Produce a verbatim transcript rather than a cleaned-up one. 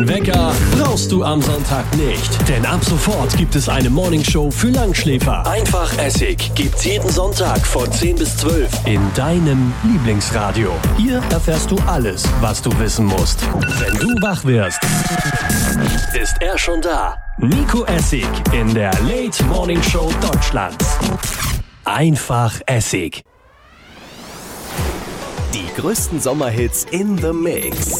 Wecker brauchst du am Sonntag nicht, denn ab sofort gibt es eine Morningshow für Langschläfer. Einfach Essig gibt's jeden Sonntag von zehn bis zwölf in deinem Lieblingsradio. Hier erfährst du alles, was du wissen musst. Wenn du wach wirst, ist er schon da. Nico Essig in der Late Morning Show Deutschlands. Einfach Essig. Die größten Sommerhits in the Mix.